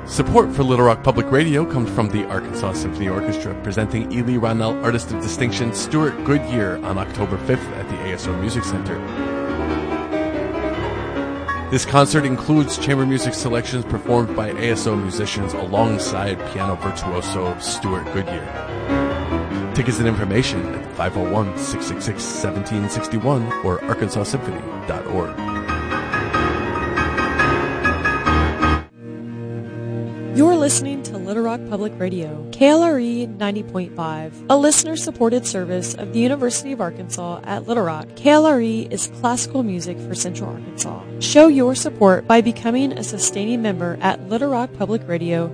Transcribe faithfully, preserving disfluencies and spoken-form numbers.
Support for Little Rock Public Radio comes from the Arkansas Symphony Orchestra, presenting Ely Ronell Artist of Distinction Stuart Goodyear on October fifth at the A S O Music Center. This concert includes chamber music selections performed by A S O musicians alongside piano virtuoso Stuart Goodyear. Tickets and information at five oh one, six six six, one seven six one or arkansas symphony dot org. You're listening to Little Rock Public Radio, K L R E ninety point five, a listener-supported service of the University of Arkansas at Little Rock. K L R E is classical music for Central Arkansas. Show your support by becoming a sustaining member at little rock public radio